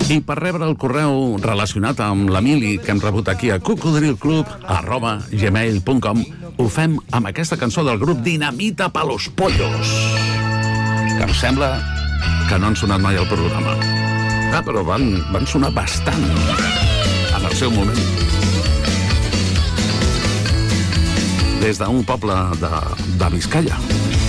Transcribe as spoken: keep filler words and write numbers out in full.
I per rebre el correu relacionat amb l'Emili que hem rebut aquí a cocodrilclub arroba gmail punt com ho fem amb aquesta cançó del grup Dinamita pa los pollos, que em sembla que no han sonat mai al programa. Ah, però van, van sonar bastant en el seu moment. Des d'un poble de, de Vizcaya.